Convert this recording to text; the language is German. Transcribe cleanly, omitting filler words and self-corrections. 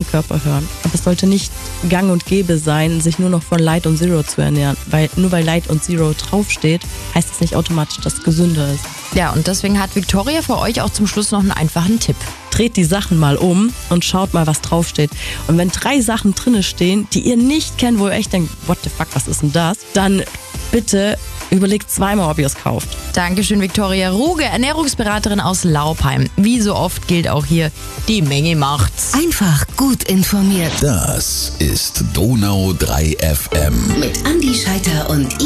Körper hören. Aber es sollte nicht gang und gäbe sein, sich nur noch von Light und Zero zu ernähren. Weil nur weil Light und Zero draufsteht, heißt es nicht automatisch, dass es gesünder ist. Ja, und deswegen hat Victoria für euch auch zum Schluss noch einen einfachen Tipp. Dreht die Sachen mal um und schaut mal, was draufsteht. Und wenn 3 Sachen drinne stehen, die ihr nicht kennt, wo ihr echt denkt, what the fuck, was ist denn das? Dann bitte überlegt zweimal, ob ihr es kauft. Dankeschön, Victoria Ruge, Ernährungsberaterin aus Laupheim. Wie so oft gilt auch hier, die Menge macht's. Einfach gut informiert. Das ist Donau 3 FM. Mit Andi Scheiter und